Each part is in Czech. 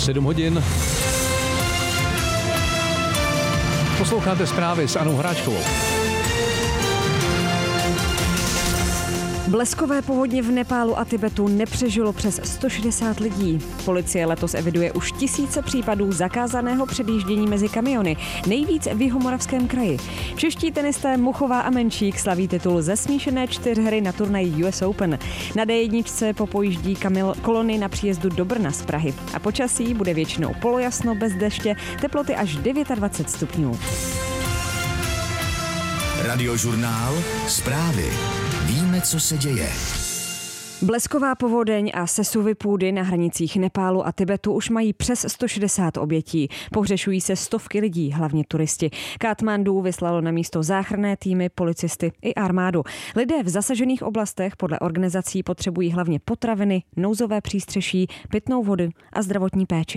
7 hodin. Posloucháte zprávy s Anou Hráčkovou. Bleskové povodně v Nepálu a Tibetu nepřežilo přes 160 lidí. Policie letos eviduje už tisíce případů zakázaného předjíždění mezi kamiony, nejvíc v Jihomoravském kraji. Čeští tenisté Muchová a Menšík slaví titul ze smíšené čtyřhry na turnaji US Open. Na D1 popojíždí kolony na příjezdu do Brna z Prahy. A počasí bude většinou polojasno bez deště, teploty až 29 stupňů. Radiožurnál, zprávy. Víme, co se děje. Blesková povodeň a sesuvy půdy na hranicích Nepálu a Tibetu už mají přes 160 obětí. Pohřešují se stovky lidí, hlavně turisti. Katmandu vyslalo na místo záchranné týmy, policisty i armádu. Lidé v zasažených oblastech podle organizací potřebují hlavně potraviny, nouzové přístřeší, pitnou vodu a zdravotní péči.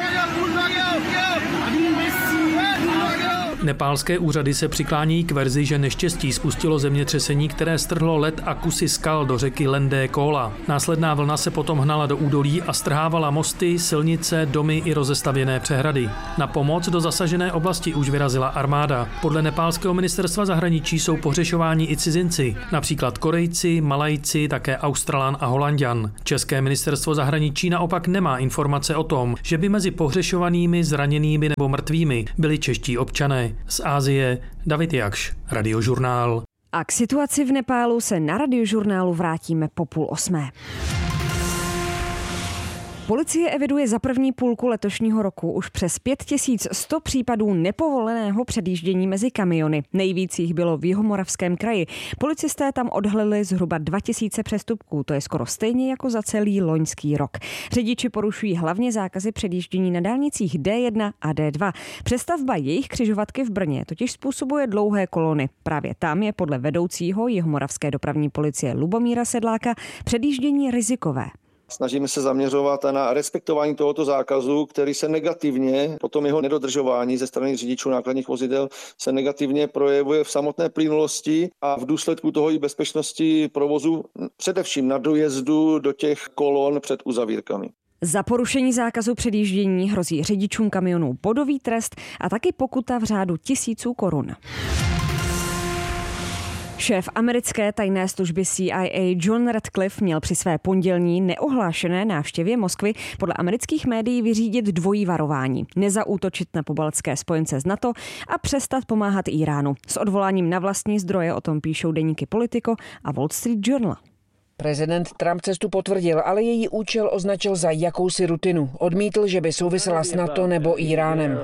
Nepálské úřady se přiklání k verzi, že neštěstí spustilo zemětřesení, které strhlo led a kusy skal do řeky Lendé Kóla. Následná vlna se potom hnala do údolí a strhávala mosty, silnice, domy i rozestavěné přehrady. Na pomoc do zasažené oblasti už vyrazila armáda. Podle nepálského ministerstva zahraničí jsou pohřešováni i cizinci, například Korejci, Malajci, také Australan a Holanďan. České ministerstvo zahraničí naopak nemá informace o tom, že by mezi pohřešovanými, zraněnými nebo mrtvými byli čeští občané. Z Asie David Jakš, Radiožurnál. A k situaci v Nepálu se na Radiožurnálu vrátíme po 7:30. Policie eviduje za první půlku letošního roku už přes 5100 případů nepovoleného předjíždění mezi kamiony. Nejvíc jich bylo v Jihomoravském kraji. Policisté tam odhalili zhruba 2000 přestupků, to je skoro stejně jako za celý loňský rok. Řidiči porušují hlavně zákazy předjíždění na dálnicích D1 a D2. Přestavba jejich křižovatky v Brně totiž způsobuje dlouhé kolony. Právě tam je podle vedoucího Jihomoravské dopravní policie Lubomíra Sedláka předjíždění rizikové. Snažíme se zaměřovat na respektování tohoto zákazu, který se negativně, potom jeho nedodržování ze strany řidičů nákladních vozidel se negativně projevuje v samotné plynulosti a v důsledku toho i bezpečnosti provozu, především na dojezdu do těch kolon před uzavírkami. Za porušení zákazu předjíždění hrozí řidičům kamionů bodový trest a taky pokuta v řádu 1000 korun. Šéf americké tajné služby CIA John Ratcliffe měl při své pondělní neohlášené návštěvě Moskvy podle amerických médií vyřídit dvojí varování. Nezaútočit na pobaltské spojence z NATO a přestat pomáhat Iránu. S odvoláním na vlastní zdroje o tom píšou deníky Politico a Wall Street Journal. Prezident Trump cestu potvrdil, ale její účel označil za jakousi rutinu. Odmítl, že by souvisela s NATO nebo Iránem.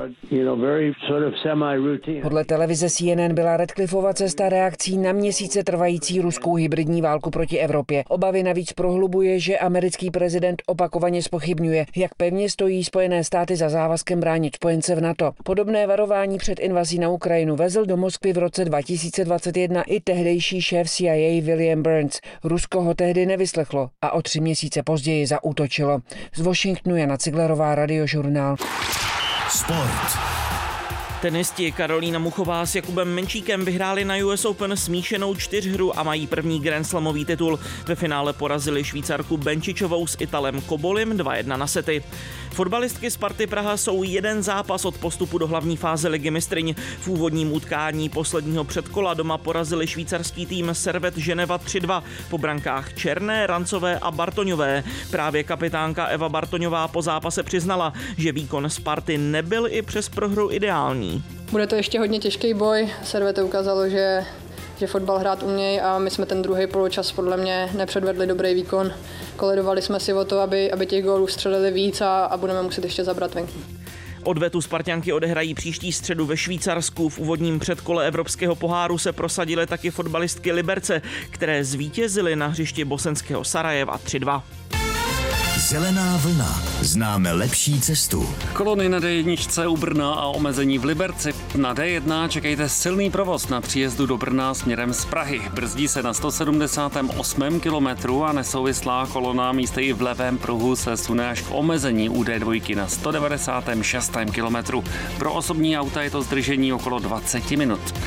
Podle televize CNN byla Ratcliffeova cesta reakcí na měsíce trvající ruskou hybridní válku proti Evropě. Obavy navíc prohlubuje, že americký prezident opakovaně zpochybňuje, jak pevně stojí Spojené státy za závazkem bránit spojence v NATO. Podobné varování před invazí na Ukrajinu vezl do Moskvy v roce 2021 i tehdejší šéf CIA William Burns. Rusko ho tehdy nevyslechlo a o 3 měsíce později zaútočilo. Z Washingtonu Jana Ciglerová, Radiožurnál. Sport. Tenisti Karolína Muchová s Jakubem Menšíkem vyhráli na US Open smíšenou čtyřhru a mají první Grand Slamový titul. Ve finále porazili Švýcarku Benčičovou s Italem Kobolim 2-1 na sety. Fotbalistky Sparty Praha jsou jeden zápas od postupu do hlavní fáze Ligy mistryň. V úvodním utkání posledního předkola doma porazili švýcarský tým Servet Ženeva 3-2 po brankách Černé, Rancové a Bartoňové. Právě kapitánka Eva Bartoňová po zápase přiznala, že výkon Sparty nebyl i přes prohru ideální. Bude to ještě hodně těžký boj. Servete ukázalo, že fotbal hrát umějí a my jsme ten druhý poločas podle mě nepředvedli dobrý výkon. Koledovali jsme si o to, aby těch gólů střelili víc a budeme muset ještě zabrat venku. Odvetu Sparťanky odehrají příští středu ve Švýcarsku. V úvodním předkole Evropského poháru se prosadily taky fotbalistky Liberce, které zvítězily na hřišti bosenského Sarajeva 3-2. Zelená vlna. Známe lepší cestu. Kolony na D1 u Brna a omezení v Liberci. Na D1 čekejte silný provoz na příjezdu do Brna směrem z Prahy. Brzdí se na 178. kilometru a nesouvislá kolona místy i v levém pruhu se sune až k omezení u D2 na 196. kilometru. Pro osobní auta je to zdržení okolo 20 minut.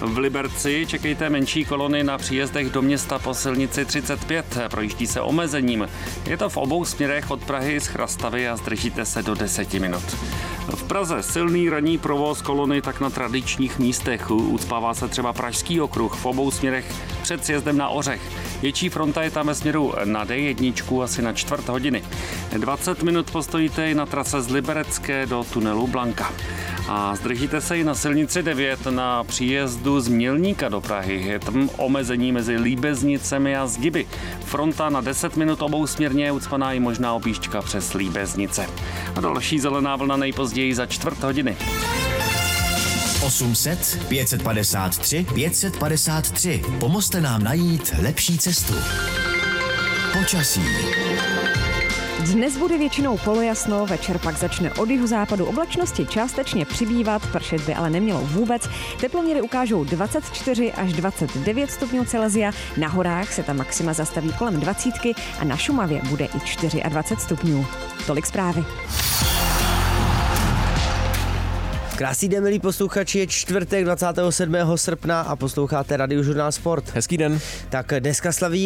V Liberci čekejte menší kolony na příjezdech do města po silnici 35. Projíždí se omezením. Je to v obou směrech od Prahy z Chrastavy a zdržíte se do 10 minut. V Praze silný ranní provoz kolony tak na tradičních místech. Ucpává se třeba Pražský okruh v obou směrech před sjezdem na Ořech. Větší fronta je tam ve směru na D1 asi na 4 hodiny. 20 minut postojíte i na trase z Liberecké do tunelu Blanka. A zdržíte se i na silnici 9 na příjezdu z Mělníka do Prahy. Je tam omezení mezi Líbeznicemi a Zdiby. Fronta na 10 minut obousměrně je ucpaná i možná objížďka přes Líbeznice. A další zelená vlna nejpozději za 4 hodiny. 800 553 553. Pomozte nám najít lepší cestu. Počasí. Dnes bude většinou polojasno, večer pak začne od jihozápadu oblačnosti částečně přibývat, pršet by ale nemělo vůbec. Teploměry ukážou 24 až 29 stupňů Celsia, na horách se ta maxima zastaví kolem 20 a na Šumavě bude i 24 stupňů. Tolik zprávy. Krásný den, milí posluchači, je čtvrtek 27. srpna a posloucháte Radiožurnál Sport. Hezký den. Tak dneska slaví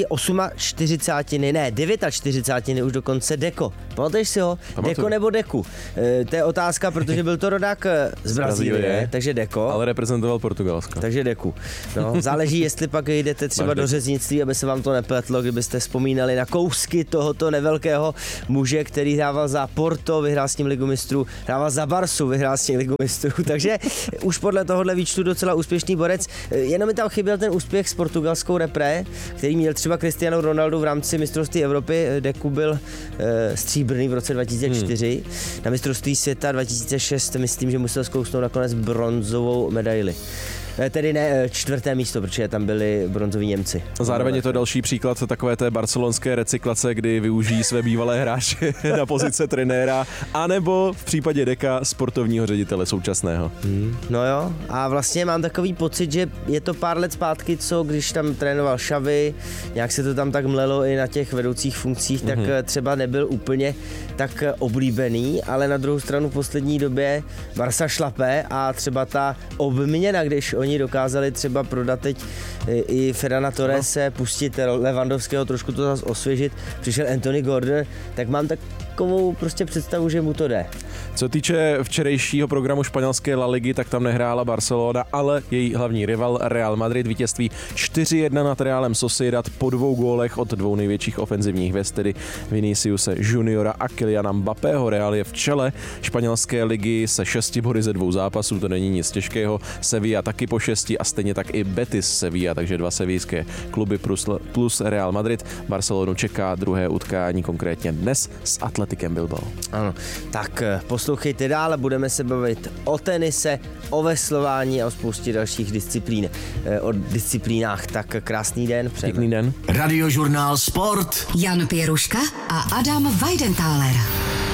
49 už dokonce Deco. Pamatuješ si ho? Pamatuju. Deco nebo Deku? To je otázka, protože byl to rodák z Brazílie, takže Deco. Ale reprezentoval Portugalsko. Takže Deku. No, záleží, jestli pak jdete třeba do řeznictví, aby se vám to nepletlo, kdybyste vzpomínali na kousky tohoto nevelkého muže, který hrával za Porto, vyhrál s ním Ligu mistrů, hrával za Barsu, vyhrál s ním Ligu mistrů. Takže už podle tohohle výčtu docela úspěšný borec. Jenom mi tam chyběl ten úspěch s portugalskou repre, který měl třeba Cristiano Ronaldo v rámci mistrovství Evropy. Deku byl stříbrný v roce 2004. Na mistrovství světa 2006 myslím, že musel zkousnout nakonec bronzovou medaili. Tedy ne 4. místo, protože tam byli bronzoví Němci. Zároveň je to další příklad takové té barcelonské recyklace, kdy využijí své bývalé hráče na pozice trenéra, anebo v případě Deka sportovního ředitele současného. No jo, a vlastně mám takový pocit, že je to pár let zpátky, co když tam trénoval Xavi, nějak se to tam tak mlelo i na těch vedoucích funkcích, tak třeba nebyl úplně tak oblíbený, ale na druhou stranu v poslední době Barsa šlape a třeba ta obměna, když oni dokázali třeba prodat teď i Ferrana Torrese, pustit Lewandowského, trošku to zase osvěžit, přišel Anthony Gordon, tak mám takovou prostě představu, že mu to jde. Co týče včerejšího programu španělské La Ligy, tak tam nehrála Barcelona, ale její hlavní rival Real Madrid. Vítězství 4-1 nad Realem Sociedad po 2 gólech od 2 největších ofenzivních hvězd, tedy Viniciuse Juniora a Kyliana Mbappého. Real je v čele španělské ligy se 6 body ze 2 zápasů, to není nic těžkého. Sevilla taky po 6 a stejně tak i Betis Sevilla, takže 2 sevijské kluby plus Real Madrid. Barcelonu čeká druhé utkání, konkrétně dnes s Atletikem Bilbao. Ano, tak poslouchejte dál, budeme se bavit o tenise, o veslování a o spoustě dalších disciplín. O disciplínách, tak krásný den. Pěkný den. Radiožurnál Sport. Jan Pěruška a Adam Weidenthaler.